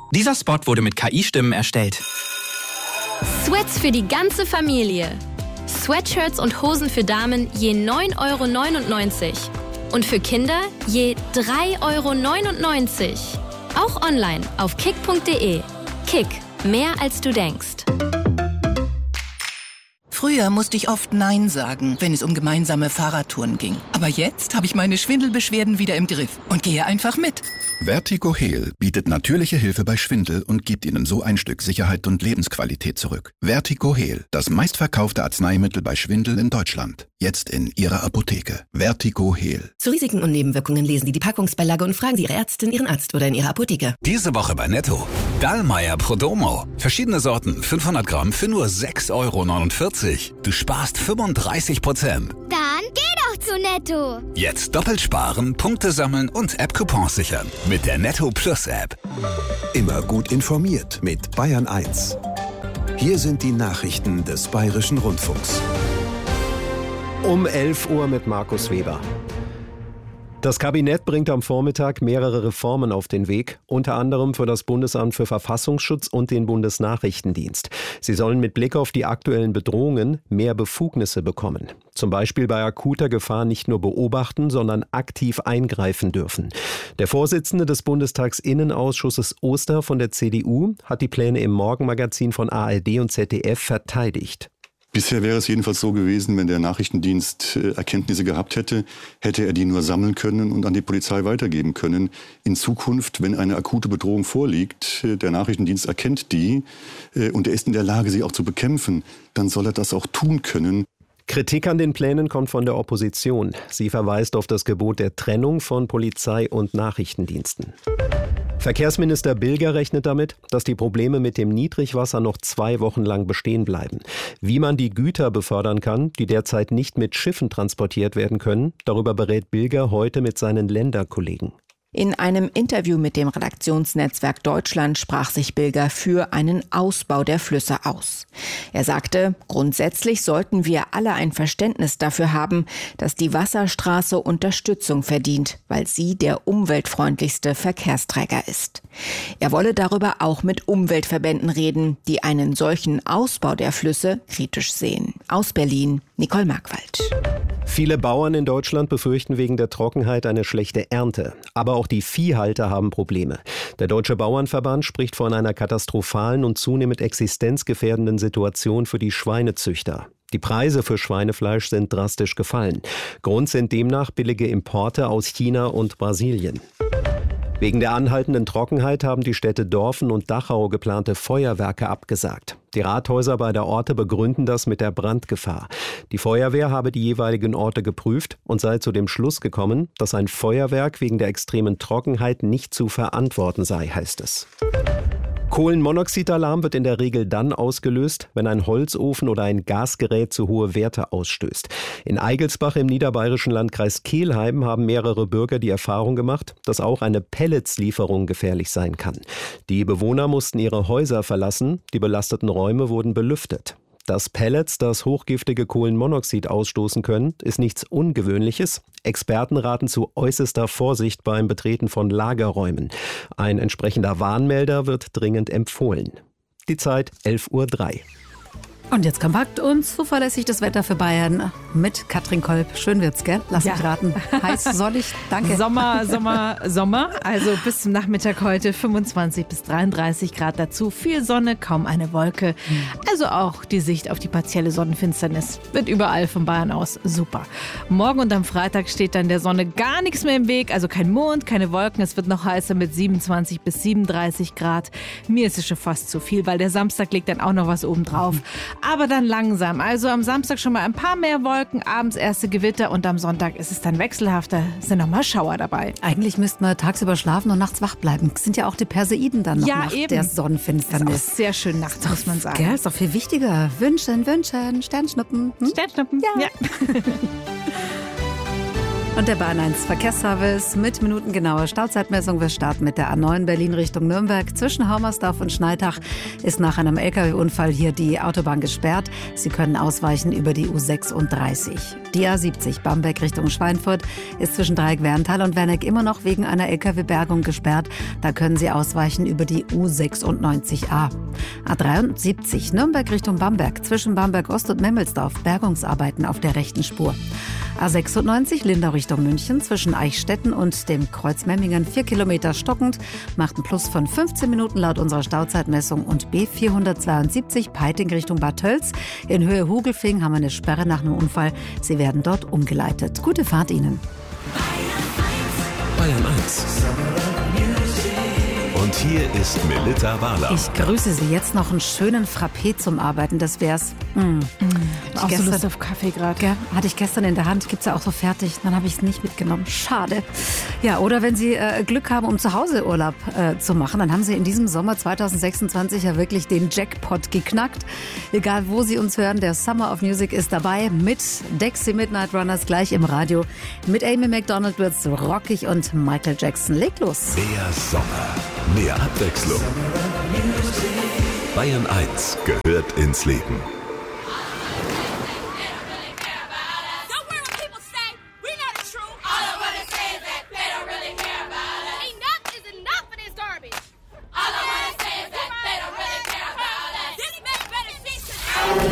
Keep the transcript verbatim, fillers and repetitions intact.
Dieser Spot wurde mit K I-Stimmen erstellt. Sweats für die ganze Familie. Sweatshirts und Hosen für Damen je neun Euro neunundneunzig. Und für Kinder je drei Euro neunundneunzig. Auch online auf kick punkt de. Kick, mehr als du denkst. Früher musste ich oft Nein sagen, wenn es um gemeinsame Fahrradtouren ging. Aber jetzt habe ich meine Schwindelbeschwerden wieder im Griff und gehe einfach mit. Vertigo Heal bietet natürliche Hilfe bei Schwindel und gibt Ihnen so ein Stück Sicherheit und Lebensqualität zurück. Vertigo Heal, das meistverkaufte Arzneimittel bei Schwindel in Deutschland. Jetzt in Ihrer Apotheke. Vertigo Heal. Zu Risiken und Nebenwirkungen lesen Sie die Packungsbeilage und fragen Sie Ihre Ärztin, Ihren Arzt oder in Ihrer Apotheke. Diese Woche bei Netto. Dallmayr Prodomo. Verschiedene Sorten, fünfhundert Gramm für nur sechs Euro neunundvierzig. Du sparst fünfunddreißig Prozent. Dann geh doch zu Netto. Jetzt doppelt sparen, Punkte sammeln und App-Coupons sichern. Mit der Netto Plus App. Immer gut informiert mit Bayern eins. Hier sind die Nachrichten des Bayerischen Rundfunks. Um elf Uhr mit Markus Weber. Das Kabinett bringt am Vormittag mehrere Reformen auf den Weg, unter anderem für das Bundesamt für Verfassungsschutz und den Bundesnachrichtendienst. Sie sollen mit Blick auf die aktuellen Bedrohungen mehr Befugnisse bekommen. Zum Beispiel bei akuter Gefahr nicht nur beobachten, sondern aktiv eingreifen dürfen. Der Vorsitzende des Bundestagsinnenausschusses Oster von der C D U hat die Pläne im Morgenmagazin von A R D und Z D F verteidigt. Bisher wäre es jedenfalls so gewesen, wenn der Nachrichtendienst äh, Erkenntnisse gehabt hätte, hätte er die nur sammeln können und an die Polizei weitergeben können. In Zukunft, wenn eine akute Bedrohung vorliegt, äh, der Nachrichtendienst erkennt die äh, und er ist in der Lage, sie auch zu bekämpfen, dann soll er das auch tun können. Kritik an den Plänen kommt von der Opposition. Sie verweist auf das Gebot der Trennung von Polizei und Nachrichtendiensten. Verkehrsminister Bilger rechnet damit, dass die Probleme mit dem Niedrigwasser noch zwei Wochen lang bestehen bleiben. Wie man die Güter befördern kann, die derzeit nicht mit Schiffen transportiert werden können, darüber berät Bilger heute mit seinen Länderkollegen. In einem Interview mit dem Redaktionsnetzwerk Deutschland sprach sich Bilger für einen Ausbau der Flüsse aus. Er sagte, grundsätzlich sollten wir alle ein Verständnis dafür haben, dass die Wasserstraße Unterstützung verdient, weil sie der umweltfreundlichste Verkehrsträger ist. Er wolle darüber auch mit Umweltverbänden reden, die einen solchen Ausbau der Flüsse kritisch sehen. Aus Berlin, Nicole Markwald. Viele Bauern in Deutschland befürchten wegen der Trockenheit eine schlechte Ernte. Aber auch die Viehhalter haben Probleme. Der Deutsche Bauernverband spricht von einer katastrophalen und zunehmend existenzgefährdenden Situation für die Schweinezüchter. Die Preise für Schweinefleisch sind drastisch gefallen. Grund sind demnach billige Importe aus China und Brasilien. Wegen der anhaltenden Trockenheit haben die Städte Dorfen und Dachau geplante Feuerwerke abgesagt. Die Rathäuser beider Orte begründen das mit der Brandgefahr. Die Feuerwehr habe die jeweiligen Orte geprüft und sei zu dem Schluss gekommen, dass ein Feuerwerk wegen der extremen Trockenheit nicht zu verantworten sei, heißt es. Kohlenmonoxidalarm wird in der Regel dann ausgelöst, wenn ein Holzofen oder ein Gasgerät zu hohe Werte ausstößt. In Eigelsbach im niederbayerischen Landkreis Kelheim haben mehrere Bürger die Erfahrung gemacht, dass auch eine Pelletslieferung gefährlich sein kann. Die Bewohner mussten ihre Häuser verlassen, die belasteten Räume wurden belüftet. Dass Pellets das hochgiftige Kohlenmonoxid ausstoßen können, ist nichts Ungewöhnliches. Experten raten zu äußerster Vorsicht beim Betreten von Lagerräumen. Ein entsprechender Warnmelder wird dringend empfohlen. Die Zeit elf Uhr drei. Und jetzt kompakt und zuverlässig das Wetter für Bayern mit Katrin Kolb. Schön wird's, gell? Lass mich ja raten. Heiß, sonnig, danke. Sommer, Sommer, Sommer. Also bis zum Nachmittag heute fünfundzwanzig bis dreiunddreißig Grad dazu. Viel Sonne, kaum eine Wolke. Also auch die Sicht auf die partielle Sonnenfinsternis wird überall von Bayern aus super. Morgen und am Freitag steht dann der Sonne gar nichts mehr im Weg. Also kein Mond, keine Wolken. Es wird noch heißer mit siebenundzwanzig bis siebenunddreißig Grad. Mir ist es schon fast zu viel, weil der Samstag legt dann auch noch was oben drauf. Aber dann langsam. Also am Samstag schon mal ein paar mehr Wolken, abends erste Gewitter und am Sonntag ist es dann wechselhafter. Es sind nochmal Schauer dabei. Eigentlich müssten wir tagsüber schlafen und nachts wach bleiben. Das sind ja auch die Perseiden dann noch ja, nach eben. der Sonnenfinsternis. Ist auch sehr schön nachts, muss man sagen. Gell, ist doch viel wichtiger. Wünschen, wünschen, Sternschnuppen. Hm? Sternschnuppen, ja. ja. Und der Bahn eins Verkehrsservice mit minutengenauer Stauzeitmessung. Wir starten mit der A neun Berlin Richtung Nürnberg. Zwischen Haumersdorf und Schneidach ist nach einem L K W-Unfall hier die Autobahn gesperrt. Sie können ausweichen über die U sechsunddreißig. Die A siebzig Bamberg Richtung Schweinfurt ist zwischen Dreieck-Werntal und Werneck immer noch wegen einer L K W-Bergung gesperrt. Da können Sie ausweichen über die U sechsundneunzig A. A dreiundsiebzig Nürnberg Richtung Bamberg. Zwischen Bamberg Ost und Memmelsdorf Bergungsarbeiten auf der rechten Spur. A sechsundneunzig Lindau Richtung München zwischen Eichstätten und dem Kreuz Memmingen vier Kilometer stockend, macht ein Plus von fünfzehn Minuten laut unserer Stauzeitmessung. Und B vierhundertzweiundsiebzig Peiting Richtung Bad Tölz. In Höhe Hugelfing haben wir eine Sperre nach einem Unfall. Sie werden dort umgeleitet. Gute Fahrt Ihnen. Bayern eins. Und hier ist Melitta Barlack. Ich grüße Sie. Jetzt noch einen schönen Frappé zum Arbeiten. Das wär's. Mm. Mm. Auch gestern, so Lust auf Kaffee gerade. Hatte ich gestern in der Hand. Gibt's ja auch so fertig. Dann habe ich es nicht mitgenommen. Schade. Ja, oder wenn Sie äh, Glück haben, um zu Hause Urlaub äh, zu machen, dann haben Sie in diesem Sommer zweitausendsechsundzwanzig ja wirklich den Jackpot geknackt. Egal, wo Sie uns hören, der Summer of Music ist dabei mit Dexy Midnight Runners gleich im Radio. Mit Amy Macdonald wird's rockig und Michael Jackson legt los. Der Sommer. Mehr Abwechslung. Bayern eins gehört ins Leben.